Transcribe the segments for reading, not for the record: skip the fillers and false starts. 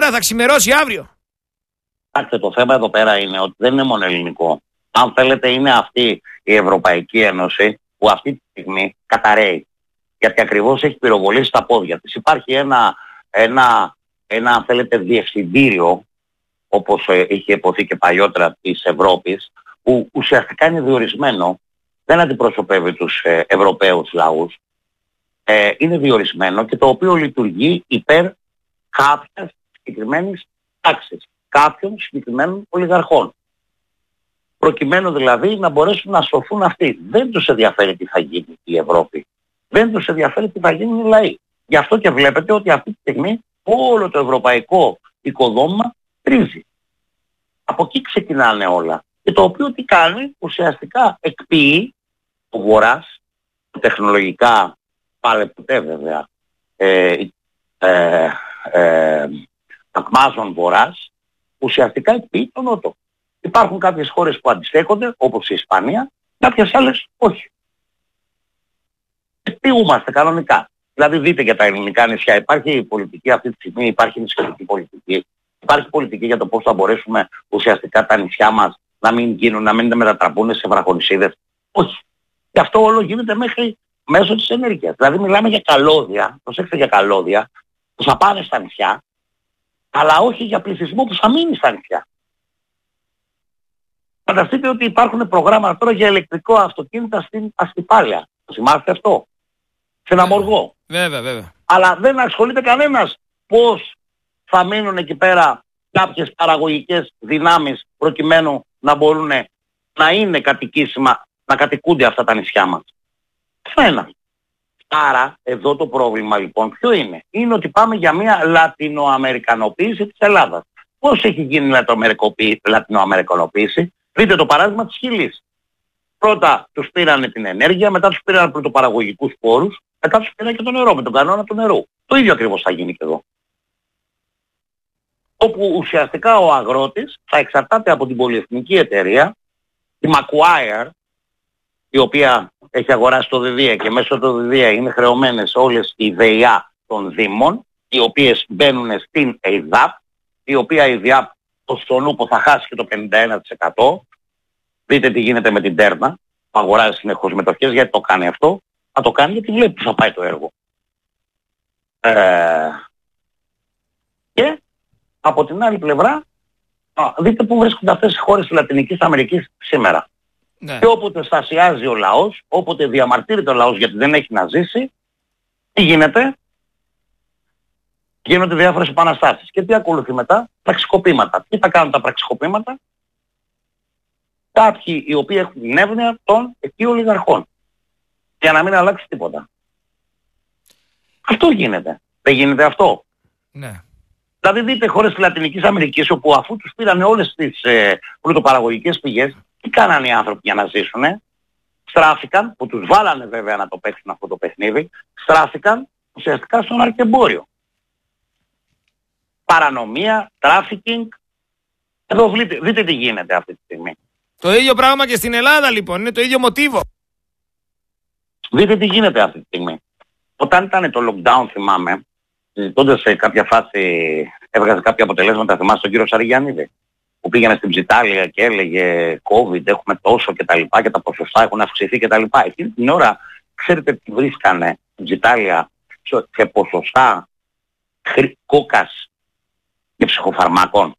σήμερα, θα ξημερώσει αύριο. Κοιτάξτε, το θέμα εδώ πέρα είναι ότι δεν είναι μόνο ελληνικό. Αν θέλετε, είναι αυτή η Ευρωπαϊκή Ένωση που αυτή τη στιγμή καταραίει. Γιατί ακριβώς έχει πυροβολήσει τα πόδια της. Υπάρχει ένα αν θέλετε, διευθυντήριο, όπως είχε υποθεί και παλιότερα της Ευρώπης, που ουσιαστικά είναι διορισμένο, δεν αντιπροσωπεύει τους Ευρωπαίους λαούς, είναι διορισμένο και το οποίο λειτουργεί υπέρ κάποιας συγκεκριμένης τάξης, κάποιων συγκεκριμένων ολιγαρχών. Προκειμένου δηλαδή να μπορέσουν να σωθούν αυτοί. Δεν τους ενδιαφέρει τι θα γίνει η Ευρώπη. Δεν τους ενδιαφέρει τι θα γίνουν οι λαοί. Γι' αυτό και βλέπετε ότι αυτή τη στιγμή όλο το ευρωπαϊκό οικοδόμημα τρίζει. Από εκεί ξεκινάνε όλα. Και το οποίο τι κάνει, ουσιαστικά εκποιεί ο Βορράς, τεχνολογικά παλαιποτέ βέβαια, ακμάζων Βορράς, ουσιαστικά εκποιεί τον Νότο. Υπάρχουν κάποιες χώρες που αντιστέκονται, όπως η Ισπανία, κάποιες άλλες όχι. Εκποιούμαστε κανονικά. Δηλαδή δείτε για τα ελληνικά νησιά, υπάρχει πολιτική αυτή τη στιγμή, υπάρχει νησιωτική πολιτική. Υπάρχει πολιτική για το πώς θα μπορέσουμε ουσιαστικά τα νησιά μας να μην γίνουν, να μην μετατραπούν σε βραχονισίδες. Όχι. Και αυτό όλο γίνεται μέσω της ενέργειας. Δηλαδή μιλάμε για καλώδια, προσέξτε, για καλώδια που θα πάνε στα νησιά, αλλά όχι για πληθυσμό που θα μείνει στα νησιά. Φανταστείτε ότι υπάρχουν προγράμματα τώρα για ηλεκτρικό αυτοκίνητα στην Αστυπάλαια. Το θυμάστε αυτό? Σε ένα μοργό. Βέβαια. Αλλά δεν ασχολείται κανένας πώς θα μείνουν εκεί πέρα κάποιες παραγωγικές δυνάμεις προκειμένου να μπορούν να είναι κατοικήσιμα, να κατοικούνται αυτά τα νησιά μας. Ένα. Άρα εδώ το πρόβλημα λοιπόν ποιο είναι? Είναι ότι πάμε για μια λατινοαμερικανοποίηση της Ελλάδας. Πώς έχει γίνει η λατινοαμερικανοποίηση? Δείτε το παράδειγμα της Χιλής. Πρώτα τους πήρανε την ενέργεια, μετά τους πήρανε πρωτοπαραγωγικούς πόρους, μετά τους πήρανε και το νερό, με τον κανόνα του νερού. Το ίδιο ακριβώς θα γίνει και εδώ. Όπου ουσιαστικά ο αγρότης θα εξαρτάται από την πολυεθνική εταιρεία, τη Macquarie, η οποία έχει αγοράσει το ΔΔΕ και μέσω του ΔΔΕ είναι χρεωμένες όλες οι ΔΕΙΑ των Δήμων, οι οποίες μπαίνουν στην ΕΙΔΑΠ, η οποία η ΕΙΔΑΠ στον ούπο θα χάσει και το 51%. Δείτε τι γίνεται με την Τέρνα, που αγοράζει συνεχώς μετοχές. Γιατί το κάνει αυτό? Θα το κάνει γιατί βλέπει που θα πάει το έργο. Και από την άλλη πλευρά, δείτε πού βρίσκονται αυτές οι χώρες της Λατινικής Αμερικής σήμερα. Ναι. Και όποτε στασιάζει ο λαός, όποτε διαμαρτύρεται ο λαός γιατί δεν έχει να ζήσει, τι γίνεται? Γίνονται διάφορες επαναστάσεις. Και τι ακολουθεί μετά? Πραξικοπήματα. Τι θα κάνουν τα πραξικοπήματα? Κάποιοι οι οποίοι έχουν την εύνοια των εκεί ολιγαρχών. Για να μην αλλάξει τίποτα. Αυτό γίνεται. Δεν γίνεται αυτό? Ναι. Δηλαδή δείτε χώρες της Λατινικής Αμερικής όπου αφού τους πήραν όλες τις πρωτοπαραγωγικές πηγές, τι κάνανε οι άνθρωποι για να ζήσουνε? Στράφηκαν, που τους βάλανε βέβαια να το παίξουν αυτό το παιχνίδι, στράφηκαν ουσιαστικά στο ναρκεμπόριο. Παρανομία, τράφικινγκ. Εδώ δείτε τι γίνεται αυτή τη στιγμή. Το ίδιο πράγμα και στην Ελλάδα λοιπόν, είναι το ίδιο μοτίβο. Δείτε τι γίνεται αυτή τη στιγμή. Όταν ήταν το lockdown, θυμάμαι, συζητώντας σε κάποια φάση, έβγαζε κάποια αποτελέσματα, θυμάστε τον κύριο Σαριγιαννίδη, που πήγαινε στην Ψιτάλια και έλεγε COVID, έχουμε τόσο και τα λοιπά και τα ποσοστά έχουν αυξηθεί και τα λοιπά. Εκείνη την ώρα, ξέρετε τι βρίσκανε στην Ψιτάλια σε ποσοστά κόκας και ψυχοφαρμάκων?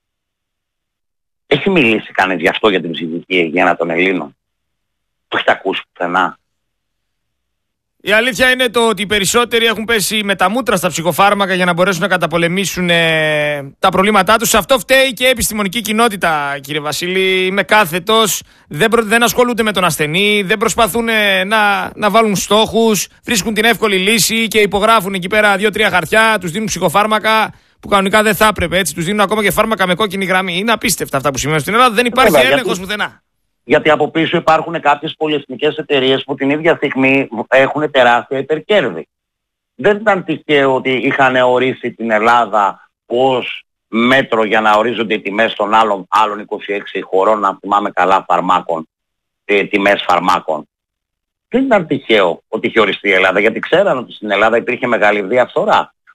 Έχει μιλήσει κανείς γι' αυτό, για την ψυχική υγεία των Ελλήνων? Το έχετε ακούσει πουθενά? Η αλήθεια είναι το ότι οι περισσότεροι έχουν πέσει με τα μούτρα στα ψυχοφάρμακα για να μπορέσουν να καταπολεμήσουν τα προβλήματά τους. Αυτό φταίει και η επιστημονική κοινότητα, κύριε Βασίλη. Είμαι κάθετος, δεν ασχολούνται με τον ασθενή, δεν προσπαθούν να βάλουν στόχους, βρίσκουν την εύκολη λύση και υπογράφουν εκεί πέρα 2-3 χαρτιά, τους δίνουν ψυχοφάρμακα που κανονικά δεν θα έπρεπε, έτσι. Τους δίνουν ακόμα και φάρμακα με κόκκινη γραμμή. Είναι απίστευτα αυτά που σημαίνουν στην Ελλάδα. Δεν υπάρχει έλεγχος πουθενά. Γιατί από πίσω υπάρχουν κάποιες πολυεθνικές εταιρείες που την ίδια στιγμή έχουν τεράστια υπερκέρδη. Δεν ήταν τυχαίο ότι είχαν ορίσει την Ελλάδα ως μέτρο για να ορίζονται οι τιμές των άλλων 26 χωρών, αν θυμάμαι καλά, φαρμάκων, τιμές φαρμάκων. Δεν ήταν τυχαίο ότι είχε οριστεί η Ελλάδα, γιατί ξέραν ότι στην Ελλάδα υπήρχε μεγάλη διαφθορά.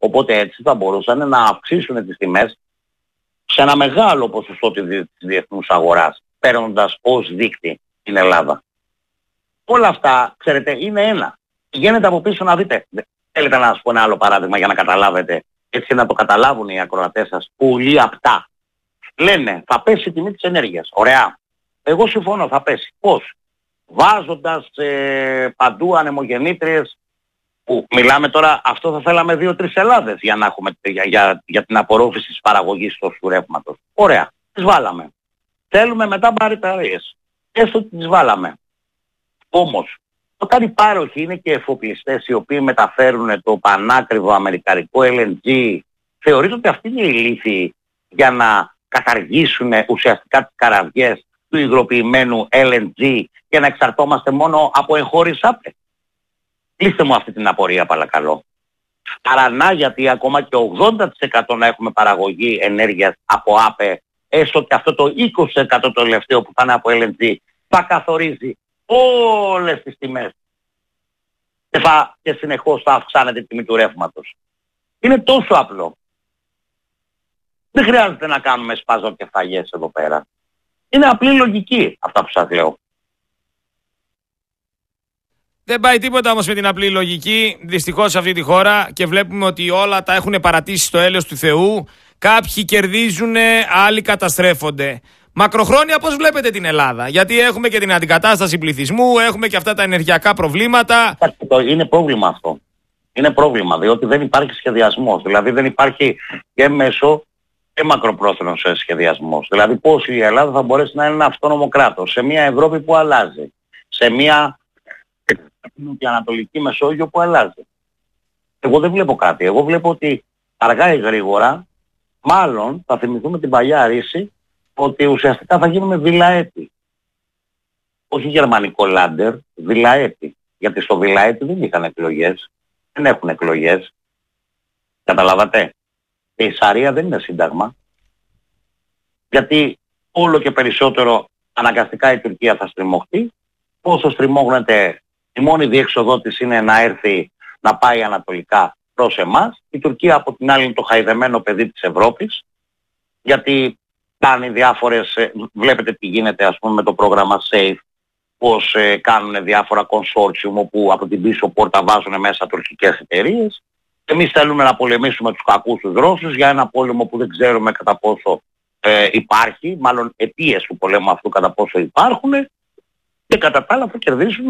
Οπότε έτσι θα μπορούσαν να αυξήσουν τις τιμές σε ένα μεγάλο ποσοστό της διεθνούς αγοράς, παίρνοντας ως δείκτη την Ελλάδα. Όλα αυτά, ξέρετε, είναι ένα. Πηγαίνετε από πίσω να δείτε. Θέλετε να σας πω ένα άλλο παράδειγμα για να καταλάβετε, έτσι να το καταλάβουν οι ακροατές σας πολύ απτά. Λένε, θα πέσει η τιμή της ενέργειας. Ωραία. Εγώ συμφωνώ, θα πέσει. Πώς? Βάζοντας παντού ανεμογεννήτριες, που μιλάμε τώρα, αυτό θα θέλαμε 2-3 Ελλάδες για να έχουμε για την απορρόφηση της παραγωγής του ρεύματος. Ωραία. Τις βάλαμε. Θέλουμε μετά μπαταρίες. Έστω ότι τις βάλαμε. Όμως, όταν οι πάροχοι είναι και εφοπλιστές οι οποίοι μεταφέρουν το πανάκριβο αμερικανικό LNG, θεωρείτε ότι αυτή είναι η λύθη για να καταργήσουν ουσιαστικά τις καραβιές του υγροποιημένου LNG και να εξαρτώμαστε μόνο από εγχώριες άπε? Λύστε μου αυτή την απορία παρακαλώ. Άρα να, γιατί ακόμα και 80% να έχουμε παραγωγή ενέργειας από άπε, έστω και αυτό το 20% το τελευταίο που θα είναι από LNG, θα καθορίζει όλες τις τιμές και συνεχώς θα αυξάνεται η τιμή του ρεύματος. Είναι τόσο απλό. Δεν χρειάζεται να κάνουμε σπαζοκεφαλιές εδώ πέρα. Είναι απλή λογική αυτά που σας λέω. Δεν πάει τίποτα όμως με την απλή λογική, δυστυχώς σε αυτή τη χώρα, και βλέπουμε ότι όλα τα έχουν παρατήσει στο έλεος του Θεού. Κάποιοι κερδίζουν, άλλοι καταστρέφονται. Μακροχρόνια πώς βλέπετε την Ελλάδα? Γιατί έχουμε και την αντικατάσταση πληθυσμού, έχουμε και αυτά τα ενεργειακά προβλήματα. Είναι πρόβλημα αυτό. Είναι πρόβλημα, διότι δεν υπάρχει σχεδιασμός. Δηλαδή δεν υπάρχει και μέσο και μακροπρόθεσμος σχεδιασμός. Δηλαδή πώς η Ελλάδα θα μπορέσει να είναι ένα αυτόνομο κράτος σε μια Ευρώπη που αλλάζει, σε μια και Ανατολική Μεσόγειο που αλλάζει. Εγώ δεν βλέπω κάτι. Εγώ βλέπω ότι αργά ή γρήγορα μάλλον θα θυμηθούμε την παλιά ρίση, ότι ουσιαστικά θα γίνουμε βιλαέτη. Όχι γερμανικό λάντερ, βιλαέτη. Γιατί στο βιλαέτη δεν είχαν εκλογές. Δεν έχουν εκλογές. Καταλάβατε? Και η Σαρία δεν είναι σύνταγμα. Γιατί όλο και περισσότερο αναγκαστικά η Τουρκία θα στριμωχτεί. Όσο στριμώχνεται, η μόνη διέξοδό της είναι να έρθει να πάει ανατολικά προς εμάς. Η Τουρκία από την άλλη είναι το χαϊδεμένο παιδί της Ευρώπης. Γιατί κάνει διάφορες, βλέπετε τι γίνεται ας πούμε με το πρόγραμμα SAFE, πως κάνουν διάφορα consortium όπου από την πίσω πόρτα βάζουν μέσα τουρκικές εταιρείες. Εμείς θέλουμε να πολεμήσουμε τους κακούς τους Ρώσους για ένα πόλεμο που δεν ξέρουμε κατά πόσο υπάρχει, μάλλον αιτίες του πολέμου αυτού κατά πόσο υπάρχουν, και κατά τα άλλα θα κερδίσουν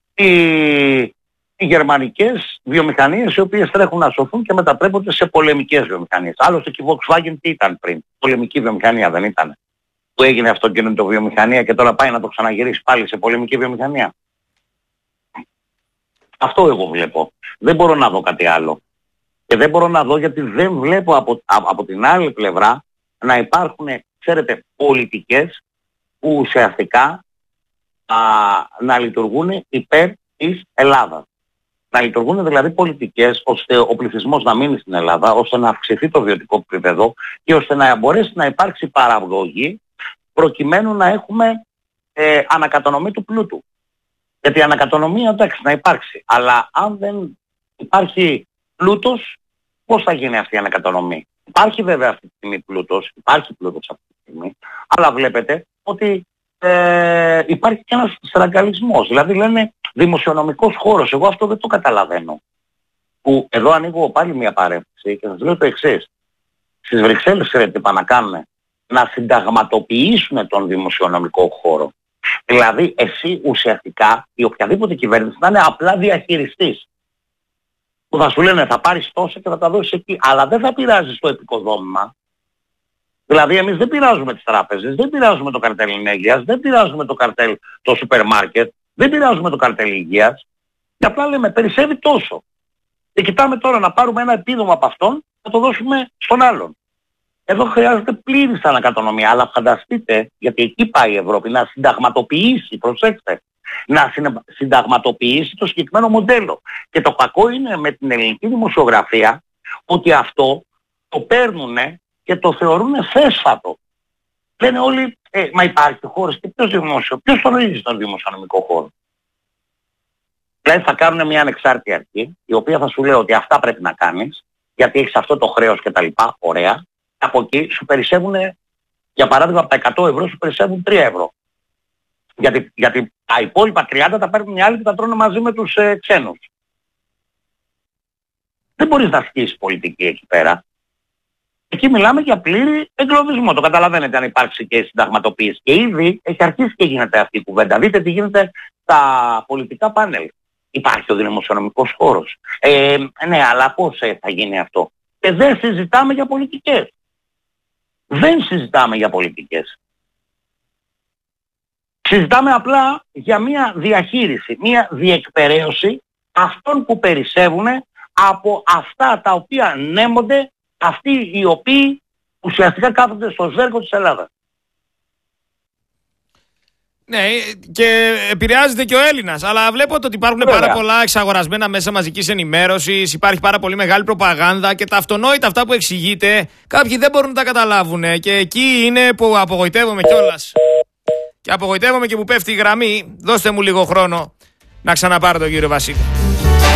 οι γερμανικές βιομηχανίες οι οποίες τρέχουν να σωθούν και μετατρέπονται σε πολεμικές βιομηχανίες. Άλλωστε και η Volkswagen τι ήταν πριν? Πολεμική βιομηχανία δεν ήταν? Που έγινε αυτοκίνητο βιομηχανία και τώρα πάει να το ξαναγυρίσει πάλι σε πολεμική βιομηχανία. Αυτό εγώ βλέπω. Δεν μπορώ να δω κάτι άλλο. Και δεν μπορώ να δω γιατί δεν βλέπω από την άλλη πλευρά να υπάρχουν, ξέρετε, πολιτικές που ουσιαστικά να λειτουργούν υπέρ της Ελλάδας. Να λειτουργούν δηλαδή πολιτικές ώστε ο πληθυσμός να μείνει στην Ελλάδα, ώστε να αυξηθεί το βιωτικό επίπεδο και ώστε να μπορέσει να υπάρξει παραγωγή προκειμένου να έχουμε ανακατανομή του πλούτου. Γιατί η ανακατανομή εντάξει να υπάρξει, αλλά αν δεν υπάρχει πλούτος, πώς θα γίνει αυτή η ανακατανομή? Υπάρχει βέβαια αυτή τη στιγμή πλούτος, υπάρχει πλούτος αυτή τη στιγμή, αλλά βλέπετε ότι υπάρχει και ένας στραγγαλισμός. Δηλαδή λένε δημοσιονομικός χώρος. Εγώ αυτό δεν το καταλαβαίνω. Που εδώ ανοίγω πάλι μια παρέμβαση και σας λέω το εξής. Στις Βρυξέλλες ξέρετε τι πάνε να κάνουν? Να συνταγματοποιήσουν τον δημοσιονομικό χώρο. Δηλαδή εσύ ουσιαστικά η οποιαδήποτε κυβέρνηση να είναι απλά διαχειριστής. Που θα σου λένε θα πάρεις τόσα και θα τα δώσεις εκεί. Αλλά δεν θα πειράζεις το επικοδόμημα. Δηλαδή εμείς δεν πειράζουμε τις τράπεζες, δεν πειράζουμε το καρτέλ ενέργειας, δεν πειράζουμε το καρτέλ το σούπερ μάρκετ, δεν πειράζουμε το καρτέλ υγείας. Και απλά λέμε περισσεύει τόσο. Και κοιτάμε τώρα να πάρουμε ένα επίδομα από αυτόν να το δώσουμε στον άλλον. Εδώ χρειάζεται πλήρης ανακατανομή. Αλλά φανταστείτε, γιατί εκεί πάει η Ευρώπη, να συνταγματοποιήσει, προσέξτε, να συνταγματοποιήσει το συγκεκριμένο μοντέλο. Και το κακό είναι με την ελληνική δημοσιογραφία ότι αυτό το παίρνουνε και το θεωρούν θέσφατο. Λένε όλοι, μα υπάρχει χώρος και ποιος τον ορίζει στον δημοσιονομικό χώρο? Δηλαδή θα κάνουν μια ανεξάρτητη αρχή, η οποία θα σου λέει ότι αυτά πρέπει να κάνεις γιατί έχεις αυτό το χρέος και τα λοιπά, ωραία, από εκεί σου περισσεύουν, για παράδειγμα από τα 100 ευρώ σου περισσεύουν 3 ευρώ. Γιατί τα υπόλοιπα 30 τα παίρνουν οι άλλοι που τα τρώνε μαζί με τους ξένους. Δεν μπορείς να ασκήσεις πολιτική εκεί πέρα. Εκεί μιλάμε για πλήρη εγκλωβισμό. Το καταλαβαίνετε αν υπάρξει και συνταγματοποίηση. Και ήδη έχει αρχίσει και γίνεται αυτή η κουβέντα. Δείτε τι γίνεται στα πολιτικά πάνελ. Υπάρχει ο δημοσιονομικός χώρος. Ναι, αλλά πώς θα γίνει αυτό? Και δεν συζητάμε για πολιτικές. Δεν συζητάμε για πολιτικές. Συζητάμε απλά για μια διαχείριση, μια διεκπεραίωση αυτών που περισσεύουν από αυτά τα οποία νέμονται αυτοί οι οποίοι ουσιαστικά κάθονται στο ζέρκο της Ελλάδας. Ναι, και επηρεάζεται και ο Έλληνας. Αλλά βλέπω ότι υπάρχουν πάρα πολλά εξαγορασμένα μέσα μαζικής ενημέρωσης, υπάρχει πάρα πολύ μεγάλη προπαγάνδα και τα αυτονόητα αυτά που εξηγείτε, κάποιοι δεν μπορούν να τα καταλάβουν. Και εκεί είναι που απογοητεύομαι κιόλας. Και απογοητεύομαι και που πέφτει η γραμμή. Δώστε μου λίγο χρόνο να ξαναπάρω τον κύριο Βασίλη.